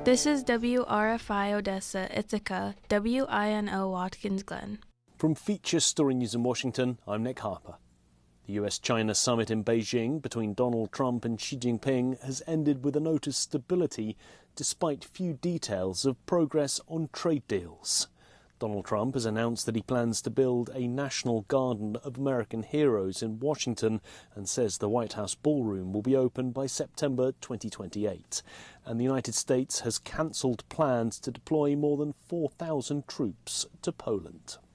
This is WRFI Odessa, Ithaca, WINO Watkins Glen. From Feature Story News in Washington, I'm Nick Harper. The US-China summit in Beijing between Donald Trump and Xi Jinping has ended with a note of stability despite few details of progress on trade deals. Donald Trump has announced that he plans to build a national garden of American heroes in Washington and says the White House ballroom will be open by September 2028. And the United States has cancelled plans to deploy more than 4,000 troops to Poland.